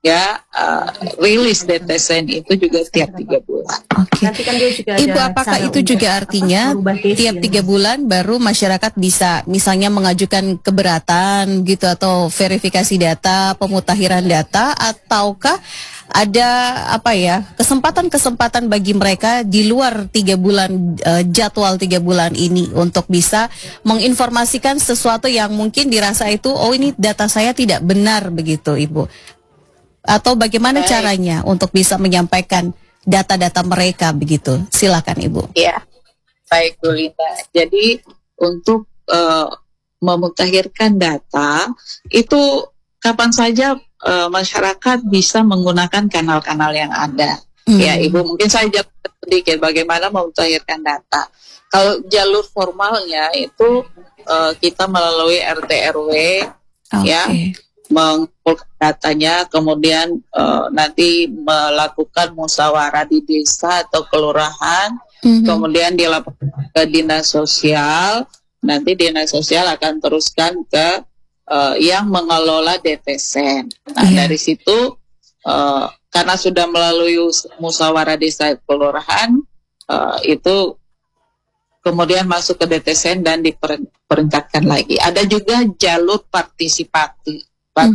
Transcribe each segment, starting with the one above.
ya rilis DTSN itu juga tiap 3 bulan. Oke. Nanti kan dia juga Ibu, ada apakah cara itu untuk juga artinya merubah desil tiap 3 bulan baru masyarakat bisa misalnya mengajukan keberatan gitu atau verifikasi data, pemutakhiran data, ataukah ada apa ya kesempatan-kesempatan bagi mereka di luar 3 bulan jadwal 3 bulan ini untuk bisa menginformasikan sesuatu yang mungkin dirasa itu ini data saya tidak benar begitu, Ibu? Atau bagaimana caranya untuk bisa menyampaikan data-data mereka begitu? Silakan, Ibu. Ya, baik Bu Linda. Jadi untuk memutakhirkan data itu kapan saja masyarakat bisa menggunakan kanal-kanal yang ada. Ya, Ibu, mungkin saya jawab sedikit bagaimana memutakhirkan data. Kalau jalur formalnya itu kita melalui RT RW, ya, mengumpulkan datanya, kemudian nanti melakukan musyawarah di desa atau kelurahan, kemudian dilaporkan ke dinas sosial, nanti dinas sosial akan teruskan ke yang mengelola DTSN. Nah, dari situ karena sudah melalui musyawarah desa kelurahan, itu kemudian masuk ke DTSN dan diperintahkan lagi. Ada juga jalur partisipasi.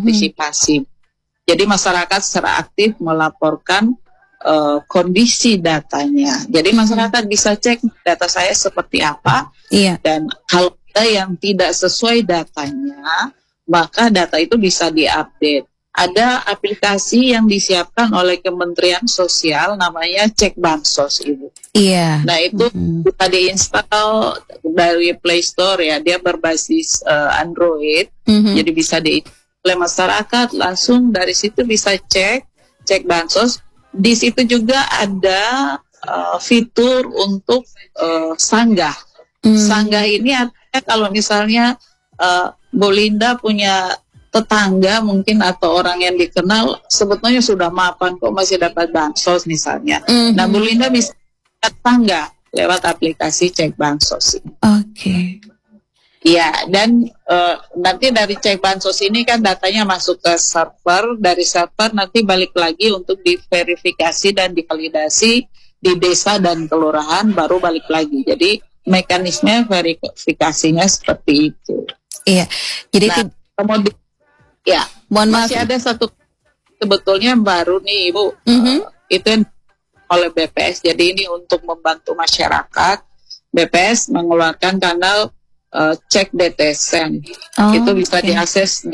Jadi masyarakat secara aktif melaporkan kondisi datanya. Jadi masyarakat bisa cek data saya seperti apa, dan kalau ada yang tidak sesuai datanya, maka data itu bisa diupdate. Ada aplikasi yang disiapkan oleh Kementerian Sosial namanya Cek Bansos, Ibu. Iya. Nah, itu bisa diinstal dari Play Store, ya. Dia berbasis Android, jadi bisa diinstal oleh masyarakat, langsung dari situ bisa cek bansos. Di situ juga ada fitur untuk sanggah. Sanggah ini artinya kalau misalnya Bu Linda punya tetangga mungkin atau orang yang dikenal sebetulnya sudah mapan kok masih dapat bansos misalnya. Nah, Bu Linda bisa tetangga lewat aplikasi Cek Bansos. Oke. Ya, dan nanti dari Cek Bansos ini kan datanya masuk ke server, dari server nanti balik lagi untuk diverifikasi dan divalidasi di desa dan kelurahan, baru balik lagi. Jadi mekanisme verifikasinya seperti itu. Iya. Jadi kemudian ya, masih ada satu sebetulnya baru nih, Ibu. Itu yang oleh BPS. Jadi ini untuk membantu masyarakat. BPS mengeluarkan kanal cek DTSN. Itu bisa diakses di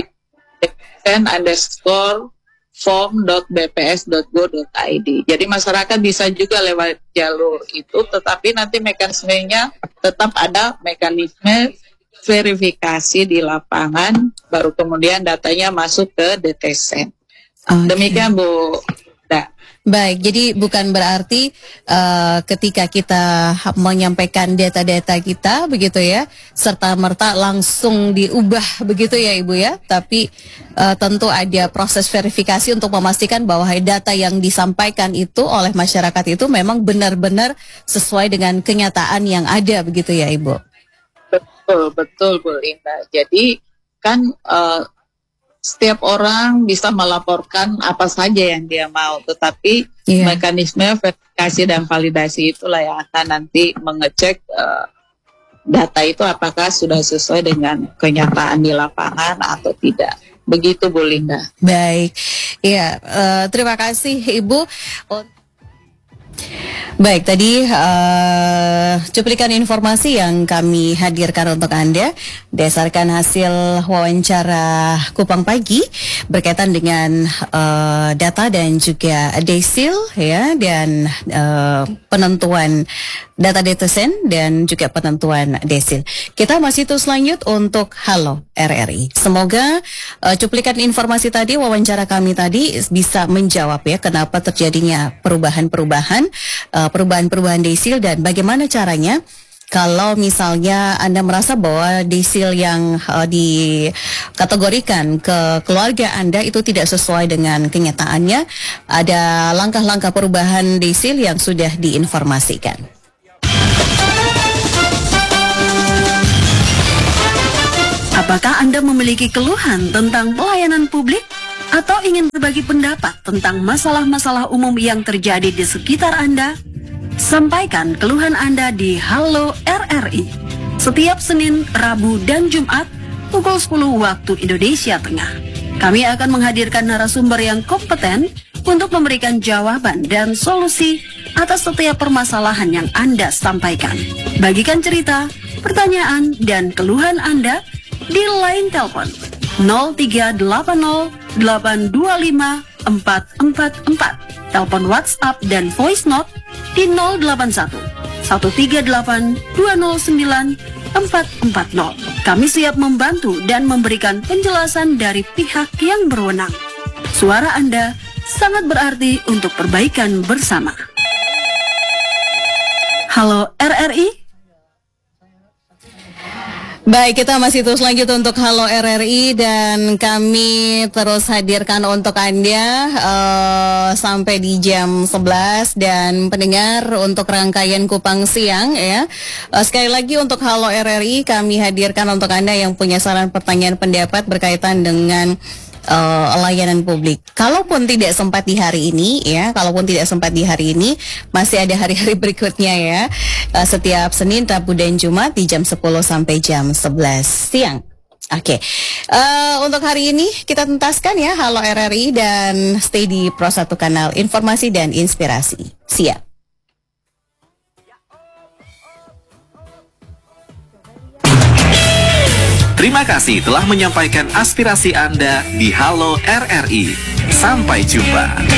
DTSN_form.bps.go.id. Jadi masyarakat bisa juga lewat jalur itu, tetapi nanti mekanismenya tetap ada mekanisme verifikasi di lapangan, baru kemudian datanya masuk ke DTSN. Demikian, Bu. Baik, jadi bukan berarti ketika kita menyampaikan data-data kita begitu ya, serta-merta langsung diubah begitu ya Ibu ya, tapi tentu ada proses verifikasi untuk memastikan bahwa data yang disampaikan itu oleh masyarakat itu memang benar-benar sesuai dengan kenyataan yang ada begitu ya Ibu. Betul Bu Linda. Jadi kan setiap orang bisa melaporkan apa saja yang dia mau, tetapi mekanisme verifikasi dan validasi itulah yang akan nanti mengecek data itu apakah sudah sesuai dengan kenyataan di lapangan atau tidak. Begitu Bu Linda. Baik, ya terima kasih Ibu. Baik, tadi cuplikan informasi yang kami hadirkan untuk Anda berdasarkan hasil wawancara Kupang Pagi berkaitan dengan data dan juga desil ya, dan penentuan data DTSN dan juga penentuan desil. Kita masih terus lanjut untuk Halo RRI. Semoga cuplikan informasi tadi, wawancara kami tadi bisa menjawab ya kenapa terjadinya perubahan-perubahan desil dan bagaimana caranya kalau misalnya Anda merasa bahwa desil yang dikategorikan ke keluarga Anda itu tidak sesuai dengan kenyataannya, ada langkah-langkah perubahan desil yang sudah diinformasikan. Apakah Anda memiliki keluhan tentang pelayanan publik? atau ingin berbagi pendapat tentang masalah-masalah umum yang terjadi di sekitar Anda? Sampaikan keluhan Anda di Halo RRI setiap Senin, Rabu, dan Jumat pukul 10 waktu Indonesia Tengah. Kami akan menghadirkan narasumber yang kompeten untuk memberikan jawaban dan solusi atas setiap permasalahan yang Anda sampaikan. Bagikan cerita, pertanyaan, dan keluhan Anda di line telepon 0380825444, telepon WhatsApp dan voice note di 081 138 209 440. Kami siap membantu dan memberikan penjelasan dari pihak yang berwenang. Suara Anda sangat berarti untuk perbaikan bersama. Halo RRI. Baik, kita masih terus lanjut untuk Halo RRI dan kami terus hadirkan untuk Anda sampai di jam 11 dan pendengar untuk rangkaian Kupang Siang ya. Sekali lagi untuk Halo RRI kami hadirkan untuk Anda yang punya saran, pertanyaan, pendapat berkaitan dengan layanan publik. Kalaupun tidak sempat di hari ini ya, masih ada hari-hari berikutnya ya. Setiap Senin, Rabu, dan Jumat di jam 10 sampai jam 11 siang. Oke. Untuk hari ini kita tuntaskan ya Halo RRI dan stay di Pro 1 Kanal Informasi dan Inspirasi. Siap. Terima kasih telah menyampaikan aspirasi Anda di Halo RRI. Sampai jumpa.